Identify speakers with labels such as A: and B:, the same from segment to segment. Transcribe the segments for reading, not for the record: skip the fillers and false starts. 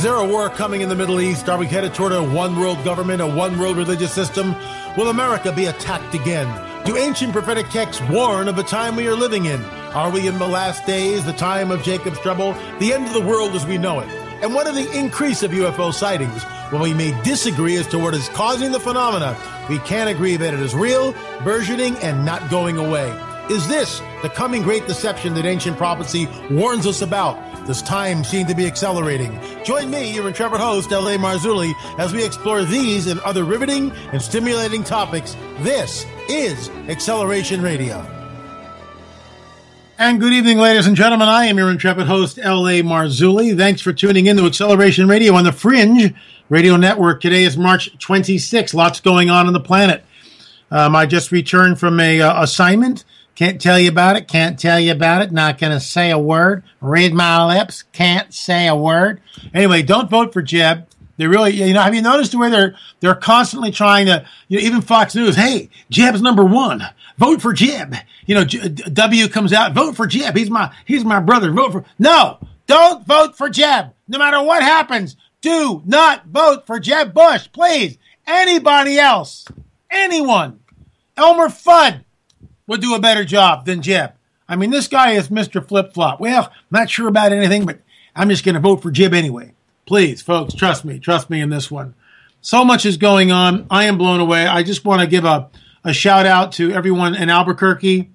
A: Is there a war coming in the Middle East? Are we headed toward a one-world government, a one-world religious system? Will America be attacked again? Do ancient prophetic texts warn of the time we are living in? Are we in the last days, the time of Jacob's trouble, the end of the world as we know it? And what of the increase of UFO sightings? Well, we may disagree as to what is causing the phenomena. We can agree that it is real, burgeoning, and not going away. Is this the coming great deception that ancient prophecy warns us about? Does time seem to be accelerating? Join me, your intrepid host, L.A. Marzulli, as we explore these and other riveting and stimulating topics. This is Acceleration Radio. And good evening, ladies and gentlemen. I am your intrepid host, L.A. Marzulli. Thanks for tuning in to Acceleration Radio on the Fringe Radio Network. Today is March 26th. Lots going on the planet. I just returned from a assignment. Can't tell you about it. Can't tell you about it. Not going to say a word. Read my lips. Can't say a word. Anyway, don't vote for Jeb. They really, have you noticed the way they're constantly trying to, even Fox News, hey, Jeb's number one. Vote for Jeb. W comes out, vote for Jeb. He's my brother. No, don't vote for Jeb. No matter what happens, do not vote for Jeb Bush, please. Anybody else, anyone, Elmer Fudd would do a better job than Jeb. I mean, this guy is Mr. Flip-Flop. Well, not sure about anything, but I'm just going to vote for Jeb anyway. Please, folks, trust me in this one. So much is going on. I am blown away. I just want to give a shout out to everyone in Albuquerque,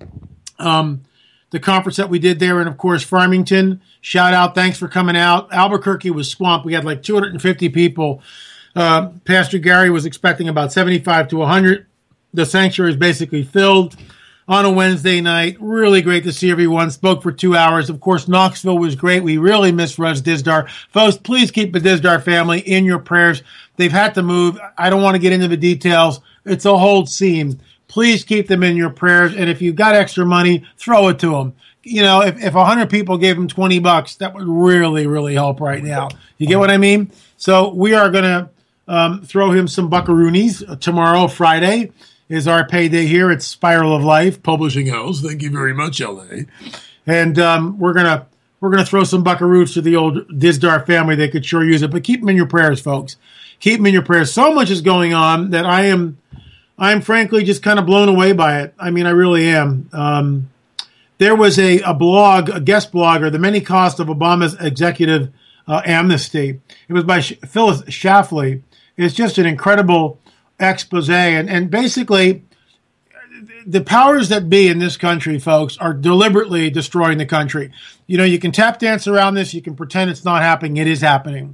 A: the conference that we did there, and of course, Farmington. Shout out. Thanks for coming out. Albuquerque was swamped. We had like 250 people. Pastor Gary was expecting about 75 to 100. The sanctuary is basically filled on a Wednesday night. Really great to see everyone. Spoke for 2 hours. Of course, Knoxville was great. We really miss Russ Dizdar. Folks, please keep the Dizdar family in your prayers. They've had to move. I don't want to get into the details. It's a whole scene. Please keep them in your prayers. And if you've got extra money, throw it to them. If 100 people gave him $20, that would really, really help right now. You get what I mean? So we are going to throw him some buckaroonies tomorrow, Friday. Is our payday here at Spiral of Life Publishing House. Thank you very much, LA. And we're gonna throw some buckaroos to the old Dizdar family. They could sure use it, but keep them in your prayers, folks. Keep them in your prayers. So much is going on that I'm frankly just kind of blown away by it. I mean, I really am. There was a guest blogger, The Many Costs of Obama's Executive Amnesty. It was by Phyllis Schlafly. It's just an incredible expose, and basically the powers that be in this country, folks, are deliberately destroying the country. You can tap dance around this, you can pretend it's not happening. It is happening.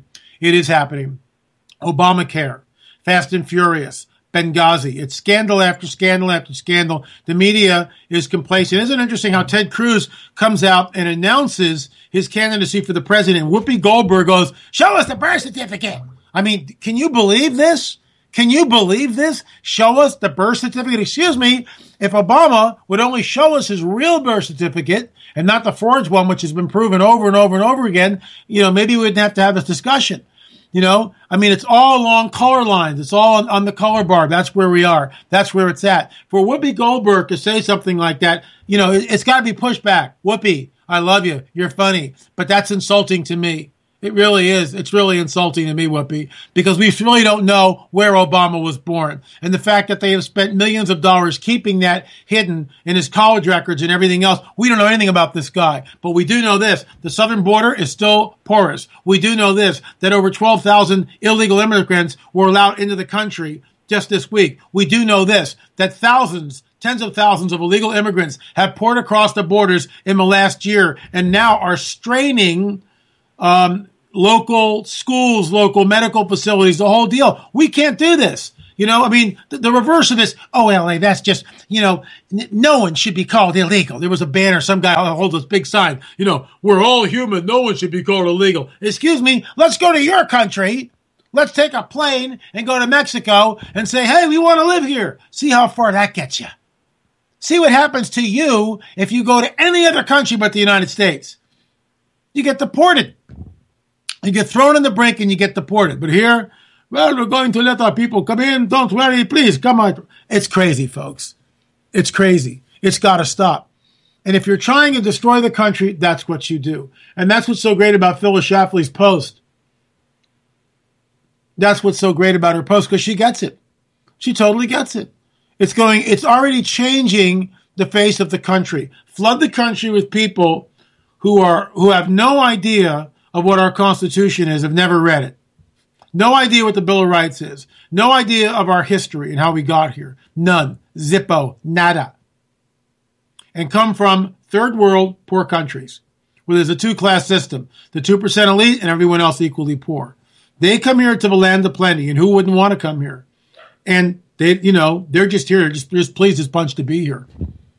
A: Obamacare, Fast and Furious, Benghazi. It's scandal after scandal after scandal. The media is complacent. Isn't it interesting how Ted Cruz comes out and announces his candidacy for the president? Whoopi Goldberg goes, show us the birth certificate. I mean, can you believe this? Can you believe this? Show us the birth certificate. Excuse me, if Obama would only show us his real birth certificate and not the forged one, which has been proven over and over and over again, maybe we wouldn't have to have this discussion. I mean, it's all along color lines. It's all on the color bar. That's where we are. That's where it's at. For Whoopi Goldberg to say something like that, it's got to be pushed back. Whoopi, I love you. You're funny. But that's insulting to me. It really is. It's really insulting to me, Whoopi, because we really don't know where Obama was born. And the fact that they have spent millions of dollars keeping that hidden in his college records and everything else, we don't know anything about this guy. But we do know this. The southern border is still porous. We do know this, that over 12,000 illegal immigrants were allowed into the country just this week. We do know this, that tens of thousands of illegal immigrants have poured across the borders in the last year and now are straining local schools, local medical facilities, the whole deal. We can't do this. The reverse of this, LA, that's just, no one should be called illegal. There was a banner, some guy holds this big sign, we're all human, no one should be called illegal. Excuse me, let's go to your country. Let's take a plane and go to Mexico and say, hey, we want to live here. See how far that gets you. See what happens to you if you go to any other country but the United States. You get deported. You get thrown in the brink and you get deported. But here, we're going to let our people come in. Don't worry, please, come on. It's crazy, folks. It's crazy. It's got to stop. And if you're trying to destroy the country, that's what you do. And that's what's so great about Phyllis Schlafly's post. That's what's so great about her post, because she gets it. She totally gets it. It's already changing the face of the country. Flood the country with people who have no idea of what our Constitution is, have never read it. No idea what the Bill of Rights is. No idea of our history and how we got here. None. Zippo. Nada. And come from third world poor countries where there's a two-class system. The 2% elite and everyone else equally poor. They come here to the land of plenty, and who wouldn't want to come here? And they're just here. They're just pleased as punch to be here.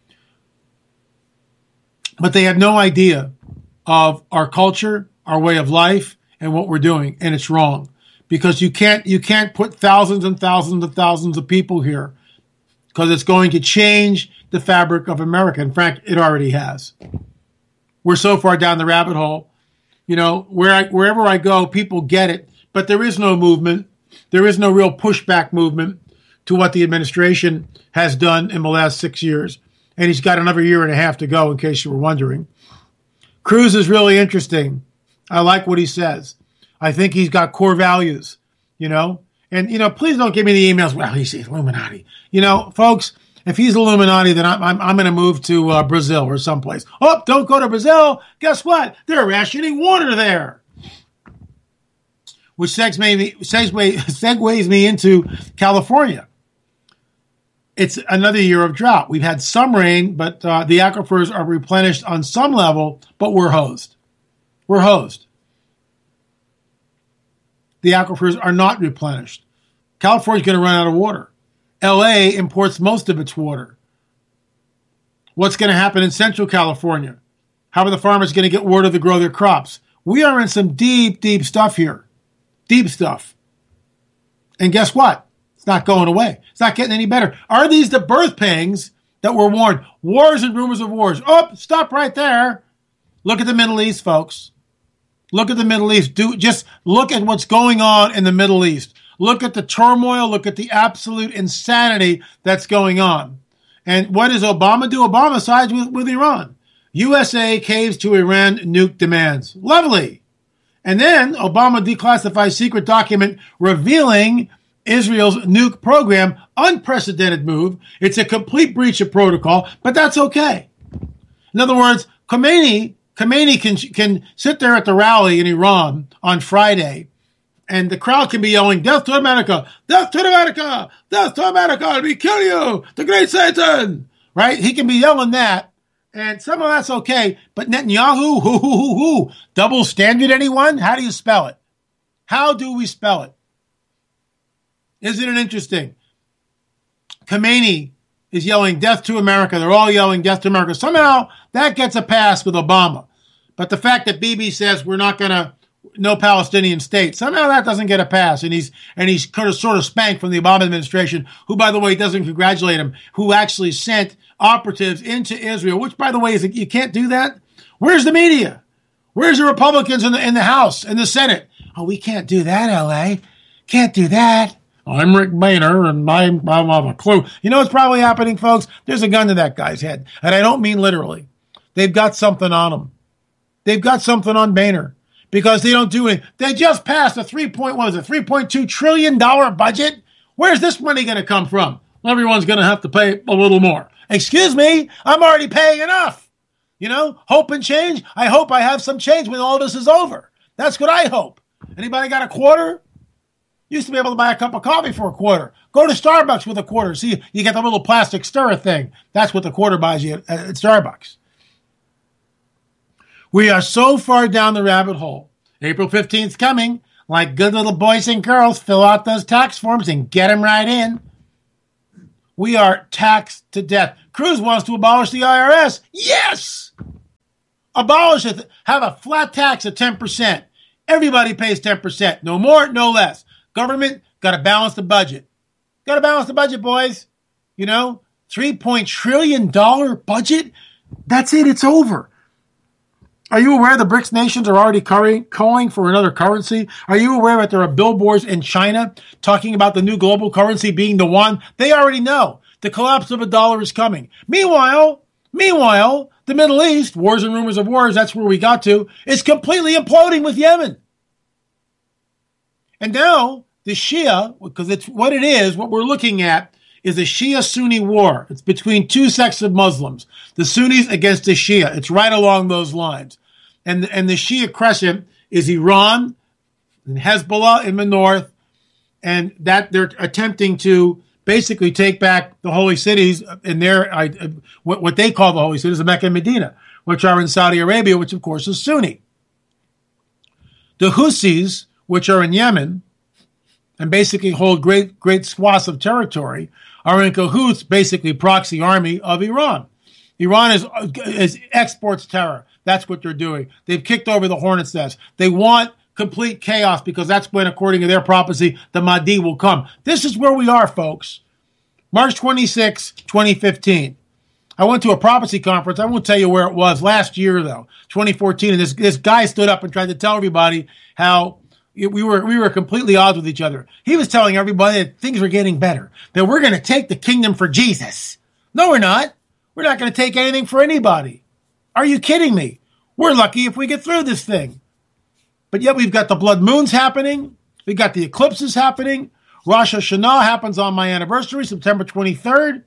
A: But they have no idea of our culture, our way of life, and what we're doing. And it's wrong. Because you can't put thousands and thousands and thousands of people here, because it's going to change the fabric of America. In fact, it already has. We're so far down the rabbit hole. Wherever I go, people get it, but there is no movement. There is no real pushback movement to what the administration has done in the last 6 years. And he's got another year and a half to go, in case you were wondering. Cruz is really interesting. I like what he says. I think he's got core values, And, please don't give me the emails. Well, he's Illuminati. Folks, if he's Illuminati, then I'm going to move to Brazil or someplace. Oh, don't go to Brazil. Guess what? They're rationing water there. Which segues me into California. It's another year of drought. We've had some rain, but the aquifers are replenished on some level, but we're hosed. We're hosed. The aquifers are not replenished. California's going to run out of water. LA imports most of its water. What's going to happen in Central California? How are the farmers going to get water to grow their crops? We are in some deep, deep stuff here. Deep stuff. And guess what? It's not going away. It's not getting any better. Are these the birth pangs that were warned? Wars and rumors of wars. Oh, stop right there. Look at the Middle East, folks. Look at the Middle East. Just look at what's going on in the Middle East. Look at the turmoil. Look at the absolute insanity that's going on. And what does Obama do? Obama sides with Iran. USA caves to Iran nuke demands. Lovely. And then Obama declassifies secret document revealing Israel's nuke program. Unprecedented move. It's a complete breach of protocol, but that's okay. In other words, Khomeini can sit there at the rally in Iran on Friday, and the crowd can be yelling, "Death to America! Death to America! Death to America! We kill you! The great Satan!" Right? He can be yelling that, and some of that's okay. But Netanyahu, double standard, anyone? How do you spell it? How do we spell it? Isn't it interesting? Khomeini is yelling death to America. They're all yelling death to America. Somehow that gets a pass with Obama. But the fact that Bibi says we're not going to, no Palestinian state, somehow that doesn't get a pass. And he's kind of sort of spanked from the Obama administration, who, by the way, doesn't congratulate him, who actually sent operatives into Israel, which, by the way, you can't do that. Where's the media? Where's the Republicans in the House and the Senate? Oh, we can't do that, LA. Can't do that. I'm Rick Boehner, and I don't have a clue. You know what's probably happening, folks? There's a gun to that guy's head. And I don't mean literally. They've got something on him. They've got something on Boehner. Because they don't do it. They just passed a $3.2 trillion budget. Where's this money going to come from? Well, everyone's going to have to pay a little more. Excuse me, I'm already paying enough. Hope and change. I hope I have some change when all this is over. That's what I hope. Anybody got a quarter? Used to be able to buy a cup of coffee for a quarter. Go to Starbucks with a quarter. See, you get the little plastic stirrer thing. That's what the quarter buys you at Starbucks. We are so far down the rabbit hole. April 15th coming. Like good little boys and girls, fill out those tax forms and get them right in. We are taxed to death. Cruz wants to abolish the IRS. Yes! Abolish it. Have a flat tax of 10%. Everybody pays 10%. No more, no less. Government got to balance the budget. Got to balance the budget, boys. $3 trillion budget. That's it. It's over. Are you aware the BRICS nations are already calling for another currency? Are you aware that there are billboards in China talking about the new global currency being the one? They already know the collapse of a dollar is coming. Meanwhile, the Middle East, wars and rumors of wars, that's where we got to, is completely imploding with Yemen. And now the Shia, because it's what it is, what we're looking at is a Shia-Sunni war. It's between two sects of Muslims, the Sunnis against the Shia. It's right along those lines. And the Shia crescent is Iran and Hezbollah in the north, and that they're attempting to basically take back the holy cities in their, what they call the holy cities of Mecca and Medina, which are in Saudi Arabia, which of course is Sunni. The Houthis, which are in Yemen, and basically hold great swaths of territory, are in cahoots, basically proxy army of Iran. Iran is exports terror. That's what they're doing. They've kicked over the hornet's nest. They want complete chaos because that's when, according to their prophecy, the Mahdi will come. This is where we are, folks. March 26, 2015. I went to a prophecy conference. I won't tell you where it was last year, though, 2014. And this guy stood up and tried to tell everybody how we were completely odds with each other. He was telling everybody that things were getting better, that we're going to take the kingdom for Jesus. No, we're not. We're not going to take anything for anybody. Are you kidding me? We're lucky if we get through this thing. But yet we've got the blood moons happening. We've got the eclipses happening. Rosh Hashanah happens on my anniversary, September 23rd.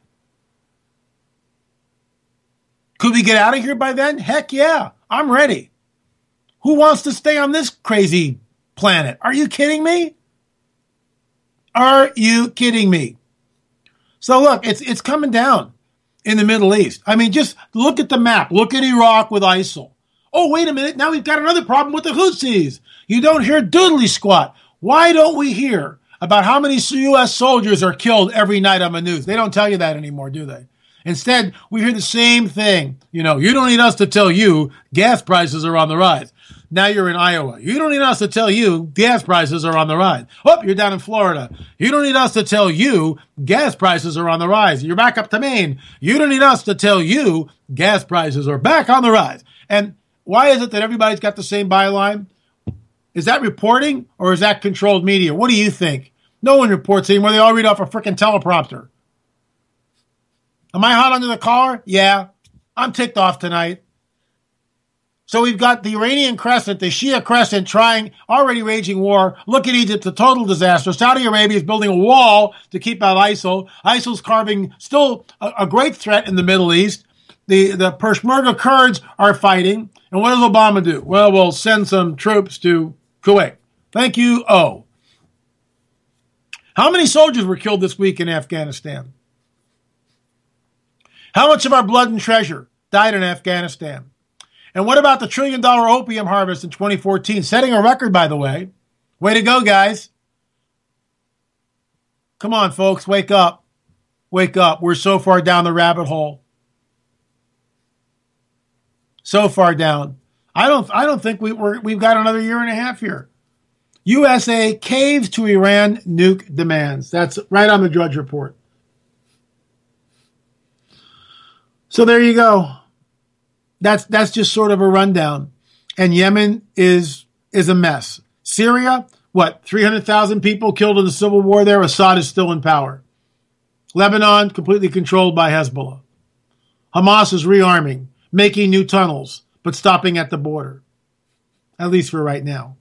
A: Could we get out of here by then? Heck yeah, I'm ready. Who wants to stay on this crazy planet? Are you kidding me? Are you kidding me? So look, it's coming down in the Middle East. I mean, just look at the map. Look at Iraq with ISIL. Oh, wait a minute. Now we've got another problem with the Houthis. You don't hear doodly squat. Why don't we hear about how many U.S. soldiers are killed every night on the news? They don't tell you that anymore, do they? Instead, we hear the same thing. You don't need us to tell you gas prices are on the rise. Now you're in Iowa. You don't need us to tell you gas prices are on the rise. Oh, you're down in Florida. You don't need us to tell you gas prices are on the rise. You're back up to Maine. You don't need us to tell you gas prices are back on the rise. And why is it that everybody's got the same byline? Is that reporting or is that controlled media? What do you think? No one reports anymore. They all read off a freaking teleprompter. Am I hot under the collar? Yeah. I'm ticked off tonight. So we've got the Iranian crescent, the Shia crescent already raging war. Look at Egypt, a total disaster. Saudi Arabia is building a wall to keep out ISIL. ISIL's carving still a great threat in the Middle East. The Peshmerga Kurds are fighting. And what does Obama do? Well, we'll send some troops to Kuwait. Thank you. Oh. How many soldiers were killed this week in Afghanistan? How much of our blood and treasure died in Afghanistan? And what about the $1 trillion opium harvest in 2014? Setting a record, by the way. Way to go, guys. Come on, folks. Wake up. Wake up. We're so far down the rabbit hole. So far down. I don't think we've got another year and a half here. USA caves to Iran nuke demands. That's right on the Drudge Report. So there you go. That's just sort of a rundown. And Yemen is a mess. Syria, 300,000 people killed in the civil war there. Assad is still in power. Lebanon, completely controlled by Hezbollah. Hamas is rearming, making new tunnels, but stopping at the border. At least for right now.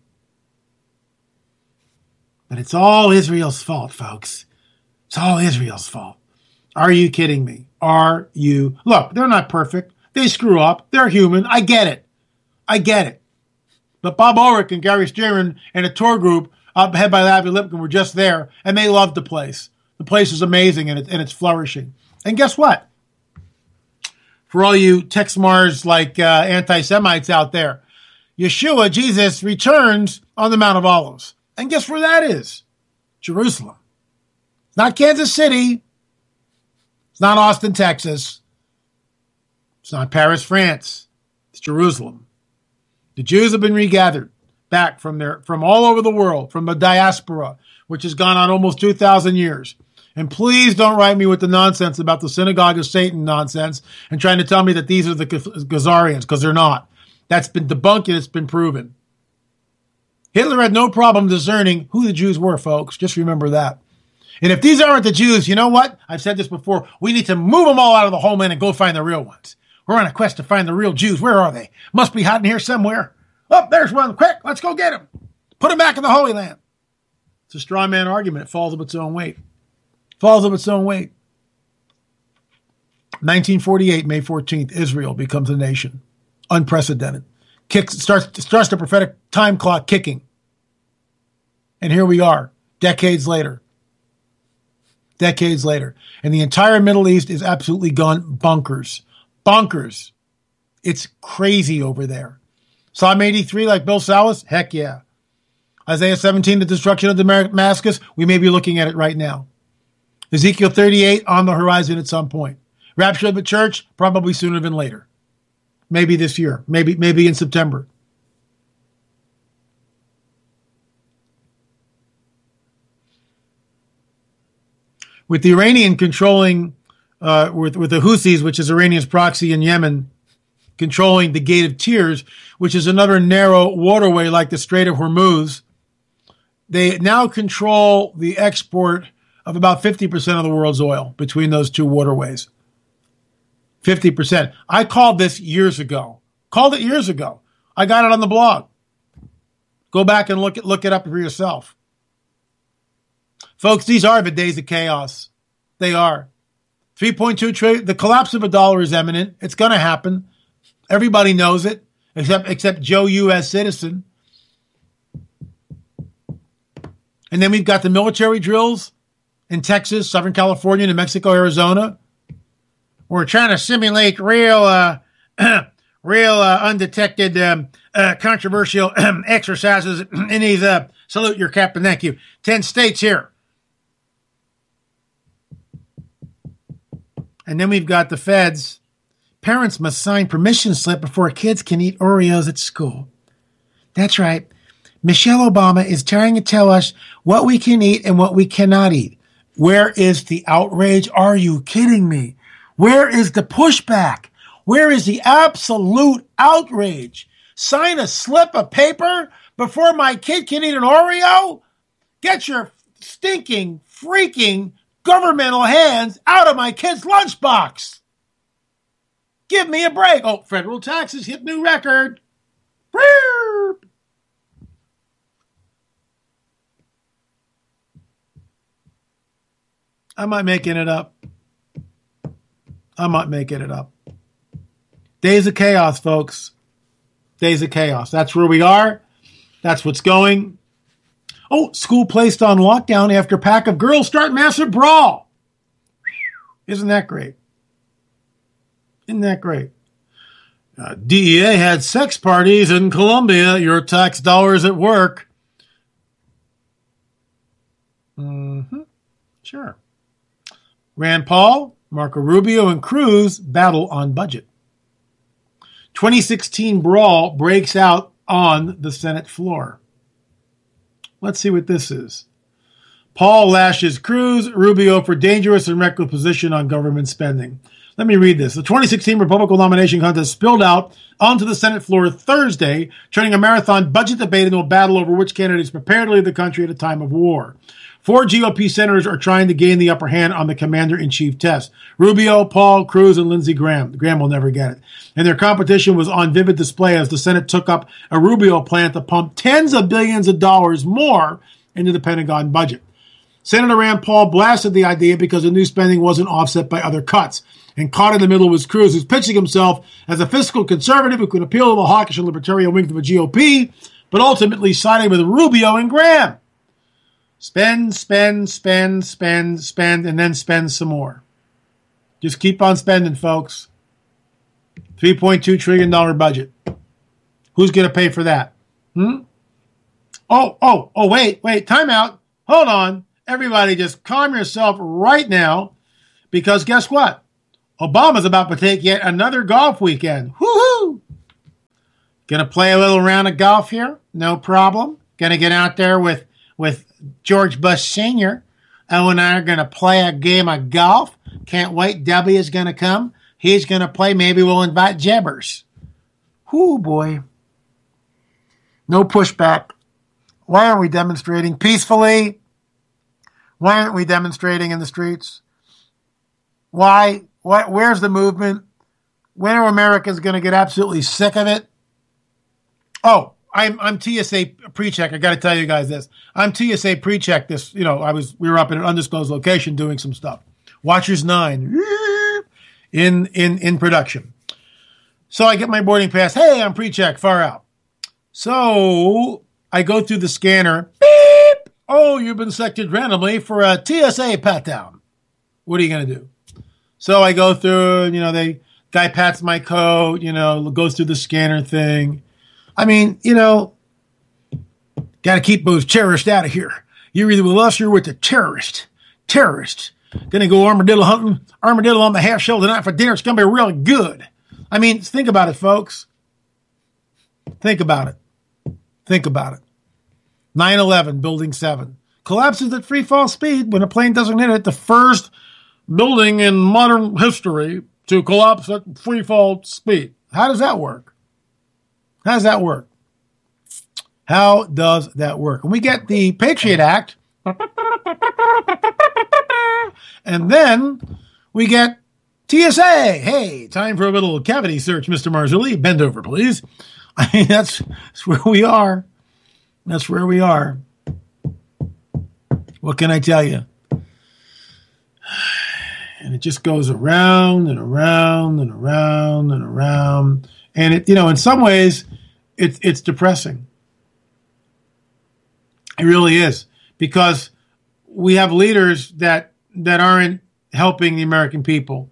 A: But it's all Israel's fault, folks. It's all Israel's fault. Are you kidding me? Are you? Look, they're not perfect. They screw up. They're human. I get it. But Bob Ulrich and Gary Stearman and a tour group head by Avi Lipkin were just there, and they loved the place. The place is amazing, and it's flourishing. And guess what? For all you Tex Mars anti-Semites out there, Yeshua, Jesus, returns on the Mount of Olives. And guess where that is? Jerusalem. It's not Kansas City. It's not Austin, Texas. It's not Paris, France. It's Jerusalem. The Jews have been regathered back from all over the world, from the diaspora, which has gone on almost 2,000 years. And please don't write me with the nonsense about the synagogue of Satan nonsense and trying to tell me that these are the Khazarians, because they're not. That's been debunked and it's been proven. Hitler had no problem discerning who the Jews were, folks. Just remember that. And if these aren't the Jews, you know what? I've said this before. We need to move them all out of the homeland and go find the real ones. We're on a quest to find the real Jews. Where are they? Must be hiding here somewhere. Oh, there's one. Quick, let's go get him. Put him back in the Holy Land. It's a straw man argument. It falls of its own weight. Falls of its own weight. 1948, May 14th, Israel becomes a nation. Unprecedented. Starts the prophetic time clock kicking. And here we are, decades later. Decades later. And the entire Middle East is absolutely gone bonkers. Bonkers. It's crazy over there. Psalm 83, like Bill Salas? Heck yeah. Isaiah 17, the destruction of Damascus? We may be looking at it right now. Ezekiel 38, on the horizon at some point. Rapture of the church? Probably sooner than later. Maybe this year. Maybe in September. With the Iranian controlling, with the Houthis, which is Iranian's proxy in Yemen, controlling the Gate of Tears, which is another narrow waterway like the Strait of Hormuz, they now control the export of about 50% of the world's oil between those two waterways. 50%. I called this years ago. Called it years ago. I got it on the blog. Go back and look it up for yourself. Folks, these are the days of chaos. They are. 3.2 trillion. The collapse of a dollar is imminent. It's going to happen. Everybody knows it, except Joe, U.S. citizen. And then we've got the military drills in Texas, Southern California, New Mexico, Arizona. We're trying to simulate real undetected, controversial exercises in these, salute your captain, thank you, 10 states here. And then we've got the feds. Parents must sign permission slip before kids can eat Oreos at school. That's right. Michelle Obama is trying to tell us what we can eat and what we cannot eat. Where is the outrage? Are you kidding me? Where is the pushback? Where is the absolute outrage? Sign a slip of paper before my kid can eat an Oreo? Get your stinking, freaking governmental hands out of my kid's lunchbox. Give me a break. Oh, federal taxes hit new record. I'm not making it up. I'm not making it up. Days of chaos, folks. Days of chaos. That's where we are. That's what's going. Oh, school placed on lockdown after pack of girls start massive brawl. Isn't that great? Isn't that great? DEA had sex parties in Colombia. Your tax dollars at work. Sure. Rand Paul, Marco Rubio, and Cruz battle on budget. 2016 brawl breaks out on the Senate floor. Let's see what this is. Paul lashes Cruz, Rubio for dangerous and reckless position on government spending. Let me read this. The 2016 Republican nomination contest spilled out onto the Senate floor Thursday, turning a marathon budget debate into a battle over which candidates prepare to lead the country at a time of war. 4 GOP senators are trying to gain the upper hand on the commander-in-chief test. Rubio, Paul, Cruz, and Lindsey Graham. Graham will never get it. And their competition was on vivid display as the Senate took up a Rubio plan to pump tens of billions of dollars more into the Pentagon budget. Senator Rand Paul blasted the idea because the new spending wasn't offset by other cuts. And caught in the middle was Cruz, who's pitching himself as a fiscal conservative who could appeal to the hawkish and libertarian wing of the GOP, but ultimately siding with Rubio and Graham. Spend, spend, spend, spend, spend, and then spend some more. Just keep on spending, folks. $3.2 trillion budget. Who's going to pay for that? Wait, time out. Hold on. Everybody just calm yourself right now, because guess what? Obama's about to take yet another golf weekend. Woohoo! Gonna play a little round of golf here? No problem. Gonna get out there with George Bush Sr. and I are gonna play a game of golf. Can't wait. W is gonna come. He's gonna play. Maybe we'll invite Jebbers. Whoo, boy. No pushback. Why aren't we demonstrating peacefully? Why aren't we demonstrating in the streets? Why? Where's the movement? When are Americans going to get absolutely sick of it? Oh, I'm TSA pre-check. I got to tell you guys this. I'm TSA pre-check. This, we were up in an undisclosed location doing some stuff. Watchers 9 in production. So I get my boarding pass. Hey, I'm pre-check, far out. So I go through the scanner. Beep. Oh, you've been selected randomly for a TSA pat down. What are you going to do? So I go through, they guy pats my coat, goes through the scanner thing. I mean, got to keep those terrorists out of here. You're either with us or you're with the terrorist. Terrorists. Going to go armadillo hunting. Armadillo on the half shell tonight for dinner. It's going to be really good. I mean, think about it, folks. Think about it. Think about it. 9/11, Building 7. Collapses at free fall speed when a plane doesn't hit it. The first building in modern history to collapse at free fall speed. How does that work? How does that work? How does that work? And we get the Patriot Act. And then we get TSA. Hey, time for a little cavity search, Mr. Marzulli. Bend over, please. I mean, that's where we are. That's where we are. What can I tell you? And it just goes around and around and around and around. And it, in some ways, it's depressing. It really is, because we have leaders that aren't helping the American people.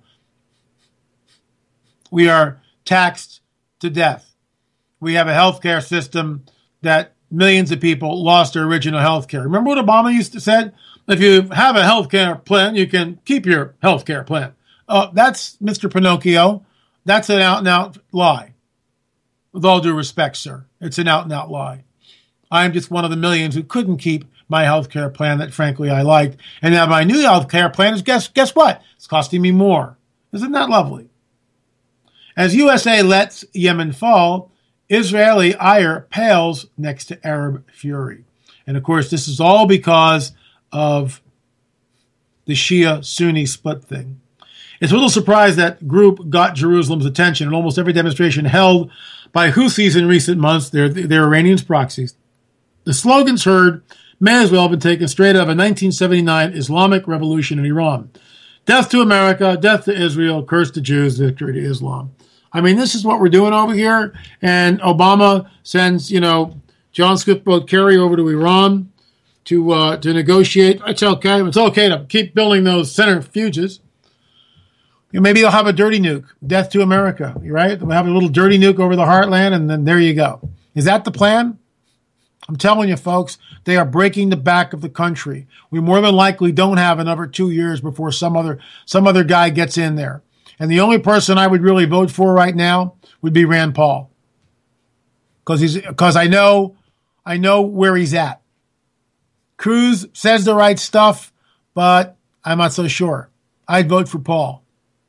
A: We are taxed to death. We have a healthcare system that millions of people lost their original healthcare. Remember what Obama used to say? If you have a healthcare plan, you can keep your healthcare plan. That's Mr. Pinocchio. That's an out-and-out lie. With all due respect, sir, it's an out-and-out lie. I'm just one of the millions who couldn't keep my healthcare plan that, frankly, I liked. And now my new healthcare plan is, guess what? It's costing me more. Isn't that lovely? As USA lets Yemen fall, Israeli ire pales next to Arab fury. And, of course, this is all because of the Shia-Sunni split thing. It's a little surprised that group got Jerusalem's attention in almost every demonstration held by Houthis in recent months. They're Iranians' proxies. The slogans heard may as well have been taken straight out of a 1979 Islamic revolution in Iran. Death to America, death to Israel, curse to Jews, victory to Islam. I mean, this is what we're doing over here. And Obama sends, John Swiftboat Kerry over to Iran to negotiate. It's okay. It's okay to keep building those centrifuges. Maybe they'll have a dirty nuke. Death to America, right? They'll have a little dirty nuke over the heartland, and then there you go. Is that the plan? I'm telling you, folks, they are breaking the back of the country. We more than likely don't have another 2 years before some other guy gets in there. And the only person I would really vote for right now would be Rand Paul, because I know where he's at. Cruz says the right stuff, but I'm not so sure. I'd vote for Paul.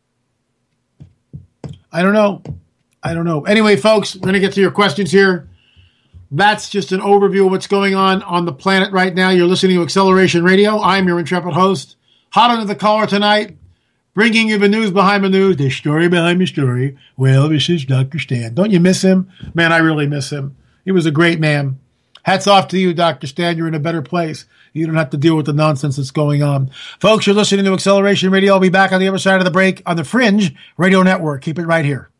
A: I don't know. Anyway, folks, we're going to get to your questions here. That's just an overview of what's going on the planet right now. You're listening to Acceleration Radio. I'm your intrepid host. Hot under the collar tonight, bringing you the news behind the news, the story behind the story. Well, this is Dr. Stan. Don't you miss him? Man, I really miss him. He was a great man. Hats off to you, Dr. Stan. You're in a better place. You don't have to deal with the nonsense that's going on. Folks, you're listening to Acceleration Radio. I'll be back on the other side of the break on the Fringe Radio Network. Keep it right here.